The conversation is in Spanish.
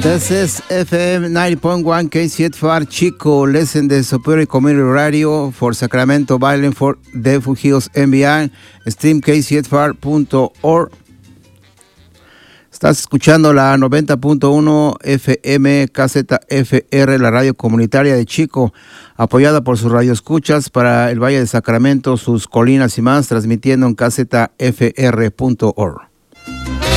This is FM 90.1 KCFR Chico. Listen the Superior Community Radio for Sacramento Valley for the Fugios NBA. Stream KCFR.org. Estás escuchando la 90.1 FM KZFR, la radio comunitaria de Chico, apoyada por sus radioescuchas para el Valle de Sacramento, sus colinas y más, transmitiendo en KZFR.org.